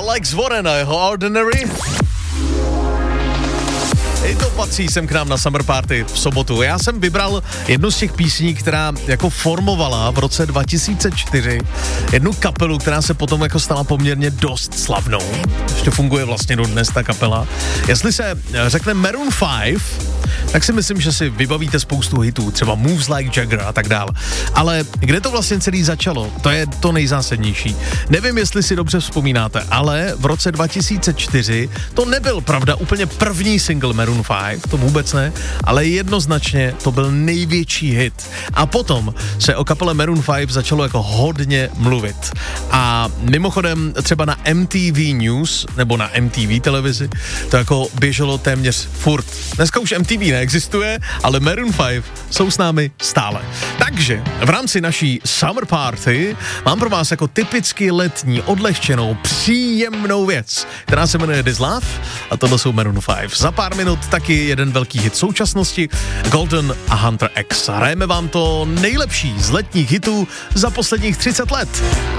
Alex Warren a jeho Ordinary. I to patří sem k nám na Summer Party v sobotu. Já jsem vybral jednu z těch písní, která jako formovala v roce 2004 jednu kapelu, která se potom jako stala poměrně dost slavnou. Ještě funguje vlastně dodnes ta kapela. Jestli se řekne Maroon 5, tak si myslím, že si vybavíte spoustu hitů, třeba Moves Like Jagger a tak dál. Ale kde to vlastně celý začalo? To je to nejzásadnější. Nevím, jestli si dobře vzpomínáte, ale v roce 2004 to nebyl, pravda, úplně první single Maroon 5, to vůbec ne, ale jednoznačně to byl největší hit. A potom se o kapele Maroon 5 začalo jako hodně mluvit. A mimochodem třeba na MTV News, nebo na MTV televizi, to jako běželo téměř furt. Dneska už MTV neexistuje, ale Maroon 5 jsou s námi stále. Takže v rámci naší Summer Party mám pro vás jako typicky letní, odlehčenou, příjemnou věc, která se jmenuje This Love a tohle jsou Maroon 5. Za pár minut taky jeden velký hit současnosti, Golden a Hunter X. Hrajeme vám to nejlepší z letních hitů za posledních 30 let.